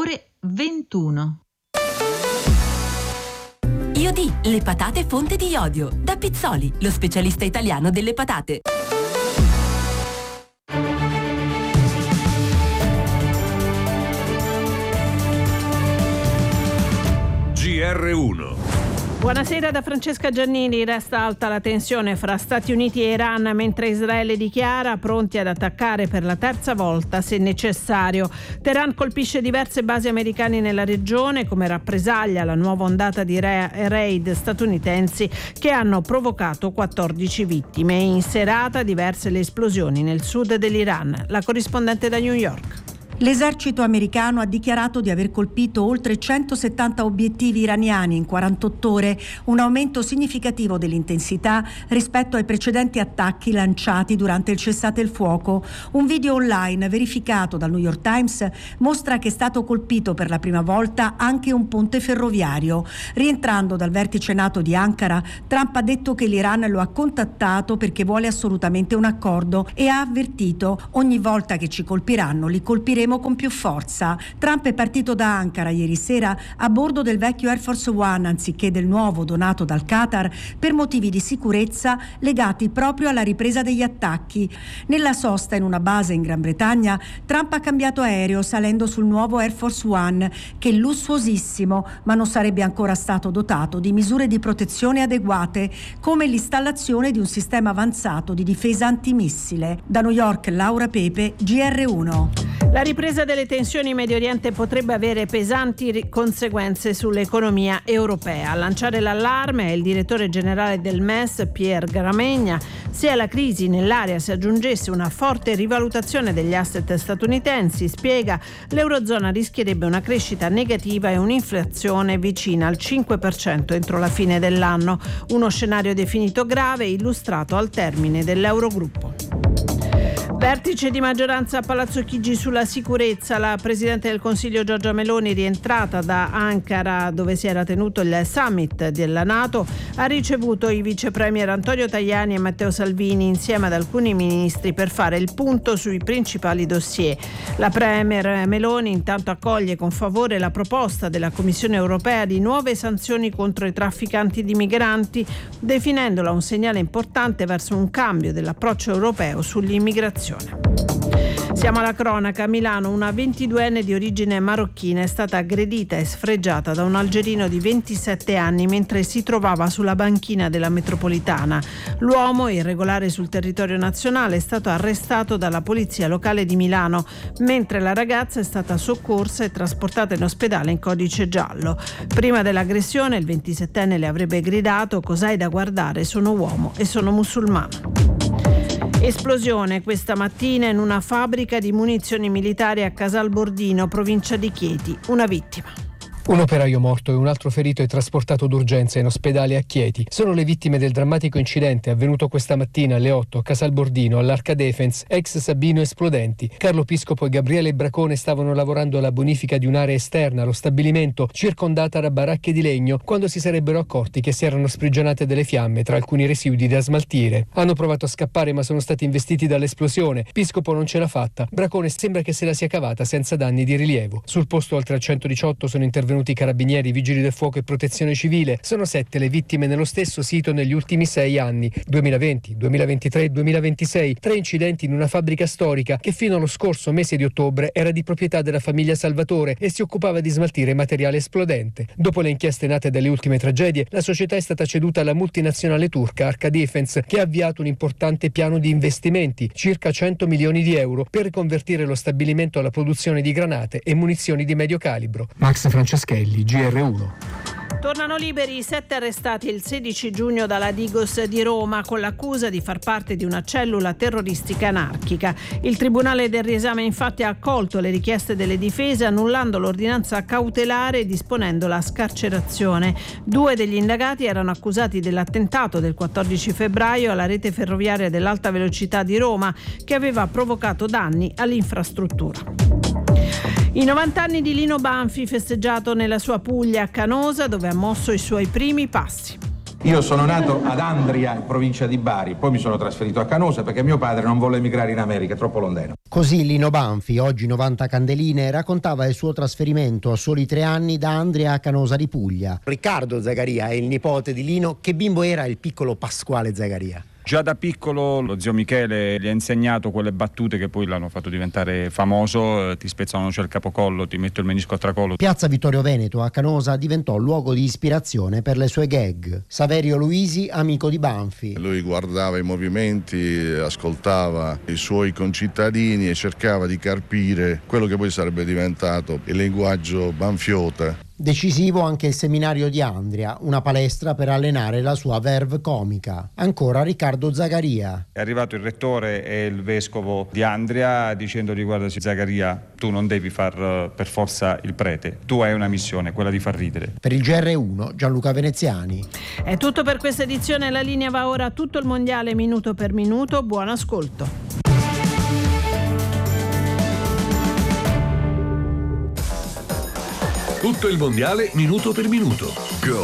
ore 21. IOD, le patate fonte di iodio. Da Pizzoli, lo specialista italiano delle patate. GR1. Buonasera da Francesca Giannini. Resta alta la tensione fra Stati Uniti e Iran mentre Israele dichiara pronti ad attaccare per la terza volta se necessario. Teheran colpisce diverse basi americane nella regione come rappresaglia alla nuova ondata di raid statunitensi che hanno provocato 14 vittime. In serata diverse le esplosioni nel sud dell'Iran. La corrispondente da New York. L'esercito americano ha dichiarato di aver colpito oltre 170 obiettivi iraniani in 48 ore, un aumento significativo dell'intensità rispetto ai precedenti attacchi lanciati durante il cessate il fuoco. Un video online verificato dal New York Times mostra che è stato colpito per la prima volta anche un ponte ferroviario. Rientrando dal vertice NATO di Ankara, Trump ha detto che l'Iran lo ha contattato perché vuole assolutamente un accordo e ha avvertito: ogni volta che ci colpiranno li colpiremo con più forza. Trump è partito da Ankara ieri sera a bordo del vecchio Air Force One anziché del nuovo donato dal Qatar per motivi di sicurezza legati proprio alla ripresa degli attacchi. Nella sosta in una base in Gran Bretagna, Trump ha cambiato aereo salendo sul nuovo Air Force One, che è lussuosissimo ma non sarebbe ancora stato dotato di misure di protezione adeguate come l'installazione di un sistema avanzato di difesa antimissile. Da New York, Laura Pepe, GR1. La ripresa delle tensioni in Medio Oriente potrebbe avere pesanti conseguenze sull'economia europea. A lanciare l'allarme è il direttore generale del MES, Pierre Gramegna. Se alla crisi nell'area si aggiungesse una forte rivalutazione degli asset statunitensi, spiega, l'Eurozona rischierebbe una crescita negativa e un'inflazione vicina al 5% entro la fine dell'anno. Uno scenario definito grave illustrato al termine dell'Eurogruppo. Vertice di maggioranza a Palazzo Chigi sulla sicurezza. La Presidente del Consiglio Giorgia Meloni, rientrata da Ankara dove si era tenuto il summit della NATO, ha ricevuto i vice premier Antonio Tajani e Matteo Salvini insieme ad alcuni ministri per fare il punto sui principali dossier. La premier Meloni intanto accoglie con favore la proposta della Commissione europea di nuove sanzioni contro i trafficanti di migranti, definendola un segnale importante verso un cambio dell'approccio europeo sull'immigrazione. Siamo alla cronaca. A Milano una 22enne di origine marocchina è stata aggredita e sfregiata da un algerino di 27 anni mentre si trovava sulla banchina della metropolitana. L'uomo, irregolare sul territorio nazionale, è stato arrestato dalla polizia locale di Milano, mentre la ragazza è stata soccorsa e trasportata in ospedale in codice giallo. Prima dell'aggressione il 27enne le avrebbe gridato: "Cos'hai da guardare? Sono uomo e sono musulmano". Esplosione questa mattina in una fabbrica di munizioni militari a Casalbordino, provincia di Chieti. Una vittima. Un operaio morto e un altro ferito è trasportato d'urgenza in ospedale a Chieti. Sono le vittime del drammatico incidente avvenuto questa mattina alle 8 a Casalbordino, all'Arca Defense, ex Sabino Esplodenti. Carlo Piscopo e Gabriele Bracone stavano lavorando alla bonifica di un'area esterna allo stabilimento, circondata da baracche di legno, quando si sarebbero accorti che si erano sprigionate delle fiamme tra alcuni residui da smaltire. Hanno provato a scappare ma sono stati investiti dall'esplosione. Piscopo non ce l'ha fatta. Bracone sembra che se la sia cavata senza danni di rilievo. Sul posto oltre al 118 sono intervenuti carabinieri, vigili del fuoco e protezione civile. Sono 7 le vittime nello stesso sito negli ultimi 6 anni, 2020, 2023 e 2026, 3 incidenti in una fabbrica storica che fino allo scorso mese di ottobre era di proprietà della famiglia Salvatore e si occupava di smaltire materiale esplodente. Dopo le inchieste nate dalle ultime tragedie, la società è stata ceduta alla multinazionale turca Arca Defense, che ha avviato un importante piano di investimenti, circa 100 milioni di euro, per riconvertire lo stabilimento alla produzione di granate e munizioni di medio calibro. Max Franceschi, GR1. Tornano liberi 7 arrestati il 16 giugno dalla Digos di Roma con l'accusa di far parte di una cellula terroristica anarchica. Il Tribunale del Riesame infatti ha accolto le richieste delle difese annullando l'ordinanza cautelare e disponendo la scarcerazione. 2 degli indagati erano accusati dell'attentato del 14 febbraio alla rete ferroviaria dell'alta velocità di Roma che aveva provocato danni all'infrastruttura. I 90 anni di Lino Banfi, festeggiato nella sua Puglia a Canosa, dove ha mosso i suoi primi passi. Io sono nato ad Andria, in provincia di Bari, poi mi sono trasferito a Canosa perché mio padre non volle emigrare in America, è troppo lontano. Così Lino Banfi, oggi 90 candeline, raccontava il suo trasferimento a soli 3 anni da Andria a Canosa di Puglia. Riccardo Zagaria è il nipote di Lino. Che bimbo era il piccolo Pasquale Zagaria? Già da piccolo lo zio Michele gli ha insegnato quelle battute che poi l'hanno fatto diventare famoso. Ti spezzano il capocollo, ti metto il menisco a tracollo. Piazza Vittorio Veneto a Canosa diventò luogo di ispirazione per le sue gag. Saverio Luisi, amico di Banfi. Lui guardava i movimenti, ascoltava i suoi concittadini e cercava di carpire quello che poi sarebbe diventato il linguaggio banfiota. Decisivo anche il seminario di Andria, una palestra per allenare la sua verve comica. Ancora Riccardo Zagaria. È arrivato il rettore e il vescovo di Andria dicendogli: guarda Zagaria, tu non devi far per forza il prete, tu hai una missione, quella di far ridere. Per il GR1 Gianluca Veneziani. È tutto per questa edizione, la linea va ora a tutto il mondiale minuto per minuto, buon ascolto. Tutto il mondiale minuto per minuto. Go!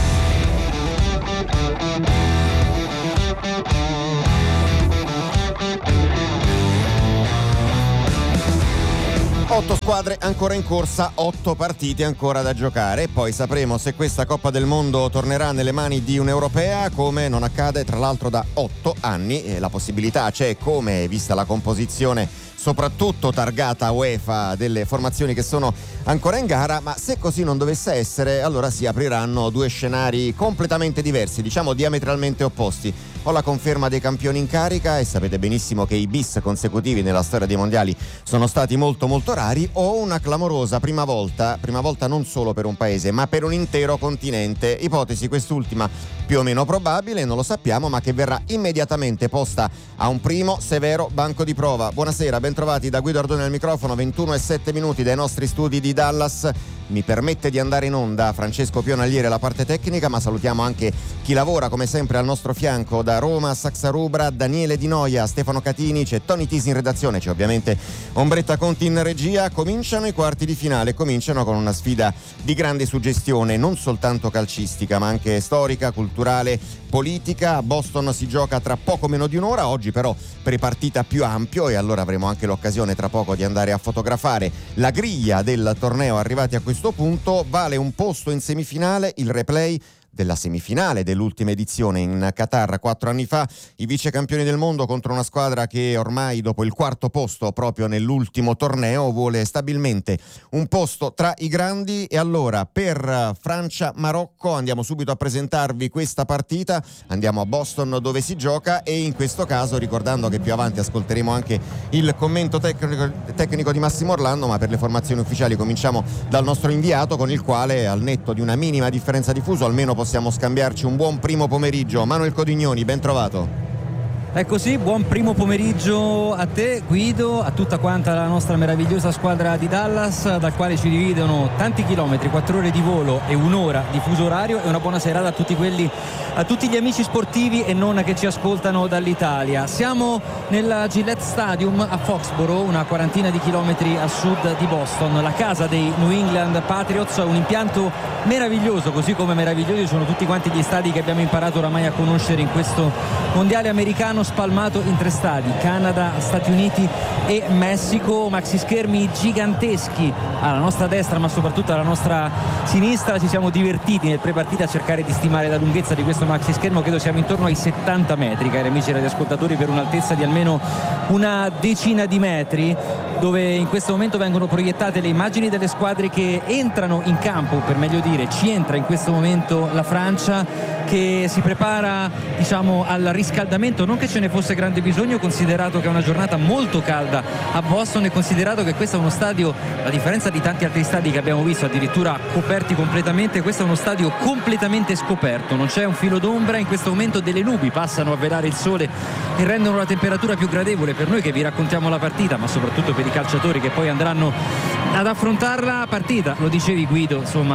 Otto squadre ancora in corsa, 8 partite ancora da giocare, poi sapremo se questa Coppa del Mondo tornerà nelle mani di un'europea, come non accade tra l'altro da 8 anni. La possibilità c'è, come vista la composizione soprattutto targata UEFA delle formazioni che sono ancora in gara, ma se così non dovesse essere, allora si apriranno 2 scenari completamente diversi, diciamo diametralmente opposti. Ho la conferma dei campioni in carica e sapete benissimo che i bis consecutivi nella storia dei mondiali sono stati molto molto rari, o una clamorosa prima volta non solo per un paese ma per un intero continente, ipotesi quest'ultima più o meno probabile, non lo sappiamo, ma che verrà immediatamente posta a un primo severo banco di prova. Buonasera, bentrovati da Guido Ardoni al microfono, 21:07 dai nostri studi di Dallas. Mi permette di andare in onda Francesco Pionaliere la parte tecnica, ma salutiamo anche chi lavora come sempre al nostro fianco da Roma, Saxa Rubra, Daniele Di Noia, Stefano Catini, c'è Tony Tisi in redazione, c'è ovviamente Ombretta Conti in regia. Cominciano i quarti di finale, cominciano con una sfida di grande suggestione, non soltanto calcistica ma anche storica, culturale, politica. A Boston si gioca tra poco meno di un'ora, oggi però prepartita più ampio, e allora avremo anche l'occasione tra poco di andare a fotografare la griglia del torneo. Arrivati a questo punto, vale un posto in semifinale il replay della semifinale dell'ultima edizione in Qatar 4 anni fa, i vice campioni del mondo contro una squadra che ormai dopo il 4º posto proprio nell'ultimo torneo vuole stabilmente un posto tra i grandi. E allora per Francia-Marocco andiamo subito a presentarvi questa partita, andiamo a Boston dove si gioca, e in questo caso ricordando che più avanti ascolteremo anche il commento tecnico di Massimo Orlando, ma per le formazioni ufficiali cominciamo dal nostro inviato, con il quale al netto di una minima differenza di fuso almeno possiamo scambiarci un buon primo pomeriggio. Manuel Codignoni, ben trovato. Eccoci, buon primo pomeriggio a te Guido, a tutta quanta la nostra meravigliosa squadra di Dallas, dal quale ci dividono tanti chilometri, 4 ore di volo e un'ora di fuso orario, e una buona serata a tutti gli amici sportivi e non che ci ascoltano dall'Italia. Siamo nel Gillette Stadium a Foxborough, una quarantina di chilometri a sud di Boston, la casa dei New England Patriots, un impianto meraviglioso, così come meravigliosi sono tutti quanti gli stadi che abbiamo imparato oramai a conoscere in questo mondiale americano spalmato in 3 stadi, Canada, Stati Uniti e Messico. Maxi schermi giganteschi alla nostra destra ma soprattutto alla nostra sinistra. Ci siamo divertiti nel prepartita a cercare di stimare la lunghezza di questo maxi schermo, credo siamo intorno ai 70 metri, cari amici radioascoltatori, per un'altezza di almeno una decina di metri, dove in questo momento vengono proiettate le immagini delle squadre che entrano in campo, per meglio dire ci entra in questo momento la Francia, che si prepara al riscaldamento, non che ce ne fosse grande bisogno considerato che è una giornata molto calda a Boston, e considerato che questo è uno stadio, a differenza di tanti altri stadi che abbiamo visto addirittura coperti completamente, questo è uno stadio completamente scoperto, non c'è un filo d'ombra. In questo momento delle nubi passano a velare il sole e rendono la temperatura più gradevole per noi che vi raccontiamo la partita, ma soprattutto per i calciatori che poi andranno ad affrontare la partita. Lo dicevi Guido, insomma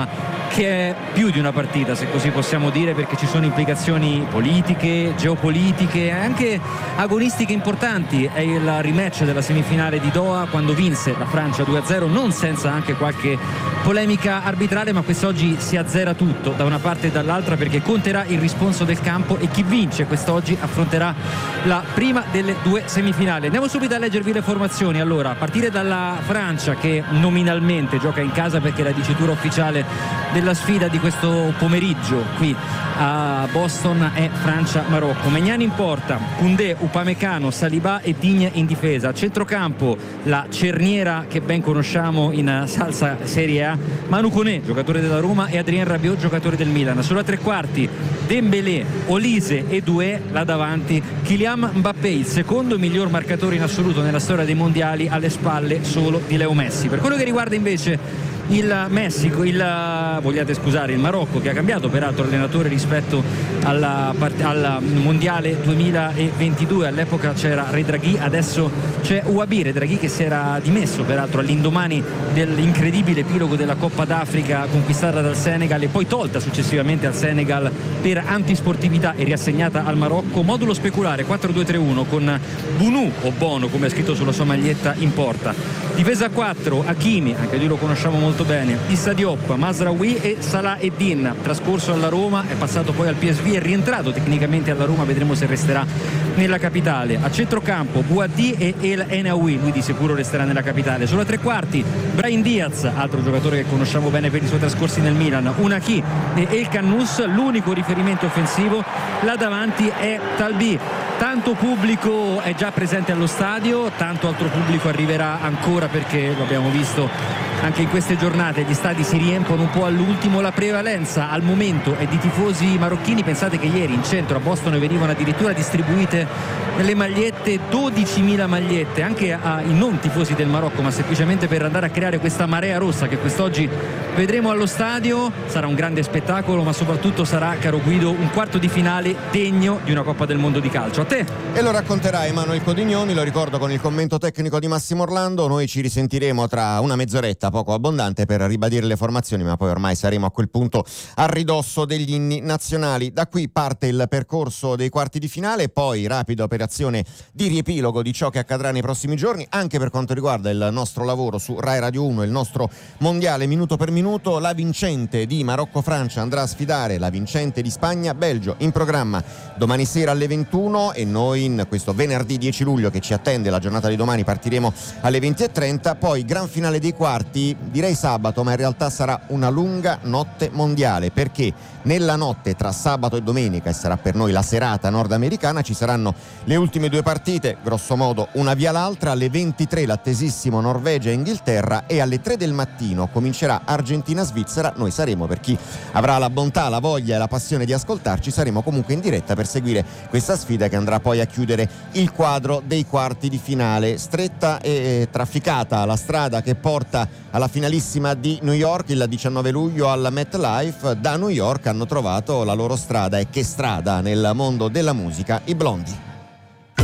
che è più di una partita, se così possiamo dire, perché ci sono implicazioni politiche, geopolitiche, anche agonistiche importanti. È il rematch della semifinale di Doha, quando vinse la Francia 2-0, non senza anche qualche polemica arbitrale, ma quest'oggi si azzera tutto da una parte e dall'altra, perché conterà il responso del campo e chi vince quest'oggi affronterà la prima delle due semifinali. Andiamo subito a leggervi le formazioni. Allora, a partire dalla Francia, che nominalmente gioca in casa perché la dicitura ufficiale della sfida di questo pomeriggio qui a Boston è Francia-Marocco. Magnani in porta, Koundé, Upamecano, Saliba e Digne in difesa. A centrocampo la cerniera che ben conosciamo in salsa Serie A, Manu Koné, giocatore della Roma, e Adrien Rabiot, giocatore del Milan. Sulla tre quarti Dembélé, Olise e Doué, là davanti Kylian Mbappé, il secondo miglior marcatore in assoluto nella storia dei mondiali, alle spalle solo di Leo Messi. Per quello che riguarda invece il Messico, il Marocco, che ha cambiato peraltro allenatore rispetto al mondiale 2022. All'epoca c'era Redraghi, adesso c'è Ouabi. Redraghi che si era dimesso peraltro all'indomani dell'incredibile epilogo della Coppa d'Africa conquistata dal Senegal e poi tolta successivamente al Senegal per antisportività e riassegnata al Marocco. Modulo speculare 4-2-3-1 con Bounou, o Bono come è scritto sulla sua maglietta, in porta. Difesa 4, Hakimi, anche lui lo conosciamo molto bene, Issa Diop, Mazraoui e Salah Eddin. Trascorso alla Roma, è passato poi al PSV, è rientrato tecnicamente alla Roma, vedremo se resterà nella capitale. A centrocampo Bouhaddi e El Enaoui, lui di sicuro resterà nella capitale. Sulla tre quarti Brahim Diaz, altro giocatore che conosciamo bene per i suoi trascorsi nel Milan, Unaki e El Cannous, l'unico riferimento offensivo. Là davanti è Talbi. Tanto pubblico è già presente allo stadio, tanto altro pubblico arriverà ancora, perché lo abbiamo visto anche in queste giornate, gli stadi si riempiono un po' all'ultimo. La prevalenza al momento è di tifosi marocchini. Pensate che ieri in centro a Boston venivano addirittura distribuite le magliette, 12.000 magliette, anche ai non tifosi del Marocco, ma semplicemente per andare a creare questa marea rossa che quest'oggi vedremo allo stadio. Sarà un grande spettacolo, ma soprattutto sarà, caro Guido, un quarto di finale degno di una Coppa del Mondo di calcio. A te. E lo racconterà Emanuele Codignomi, lo ricordo, con il commento tecnico di Massimo Orlando. Noi ci risentiremo tra una mezz'oretta poco abbondante per ribadire le formazioni, ma poi ormai saremo a quel punto a ridosso degli inni nazionali. Da qui parte il percorso dei quarti di finale, poi rapida operazione di riepilogo di ciò che accadrà nei prossimi giorni, anche per quanto riguarda il nostro lavoro su Rai Radio 1, il nostro mondiale minuto per minuto. La vincente di Marocco-Francia andrà a sfidare la vincente di Spagna-Belgio, in programma domani sera alle 21, e noi in questo venerdì 10 luglio che ci attende, la giornata di domani, partiremo alle 20:30. Poi gran finale dei quarti, direi sabato, ma in realtà sarà una lunga notte mondiale, perché nella notte tra sabato e domenica, e sarà per noi la serata nordamericana, ci saranno le ultime due partite, grosso modo una via l'altra. Alle 23 l'attesissimo Norvegia e Inghilterra, e alle 3 del mattino comincerà Argentina-Svizzera. Noi saremo, per chi avrà la bontà, la voglia e la passione di ascoltarci, saremo comunque in diretta per seguire questa sfida che andrà poi a chiudere il quadro dei quarti di finale. Stretta e trafficata la strada che porta alla finalissima di New York il 19 luglio al MetLife. Da New York hanno trovato la loro strada, e che strada nel mondo della musica, i Blondie.